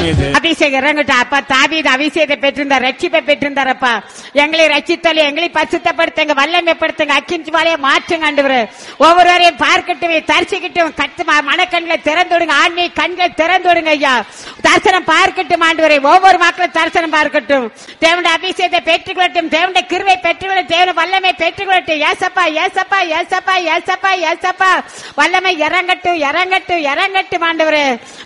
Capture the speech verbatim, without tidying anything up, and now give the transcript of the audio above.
அபிஷேகம் இறங்கட்டும் அப்பா. தாவீது அபிஷேகத்தை பெற்றிருந்தார், ரட்சிப்பை பெற்றிருந்தாரப்பா. எங்களை ரட்சித்தல், எங்களை பரிசுத்தப்படுத்துங்க, வல்லமைப்படுத்துங்க, அக்கினி ஜுவாலையை மாற்றுங்க ஆண்டவரே. ஒவ்வொருவரையும் பார்க்கட்டும், தரிசிக்கட்டும், கட்டு மனக்கண்களை திறந்துடுங்க, ஆன்மீக கண்களை திறந்துடுங்க ஐயா. தரிசனம் பார்க்கட்டும் ஆண்டவரே, ஒவ்வொரு மக்களும் தரிசனம் பார்க்கட்டும். தேவனுடைய அபிஷேகத்தை பெற்றுக்கொள்ளட்டும், தேவனுடைய கிருபை பெற்றுக்கொள்ளட்டும், தேவனுடைய வல்லமை பெற்றுக்கொள்ளட்டும். ஏசப்பா ஏசப்பா ஏசப்பா ஏசப்பா ஏசப்பா வல்லமை இறங்கட்டும் இறங்கட்டும் இறங்கட்டும் ஆண்டவரே.